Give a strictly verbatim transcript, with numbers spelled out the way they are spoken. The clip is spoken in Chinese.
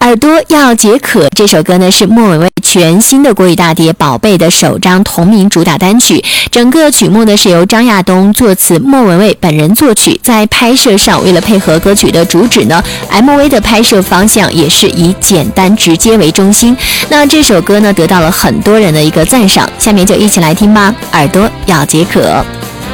耳朵要解渴这首歌呢是莫文蔚全新的国语大碟《宝贝》的首张同名主打单曲，整个曲目呢是由张亚东作词，莫文蔚本人作曲。在拍摄上，为了配合歌曲的主旨呢 M V 的拍摄方向也是以简单直接为中心。那这首歌呢得到了很多人的一个赞赏，下面就一起来听吧，耳朵要解渴。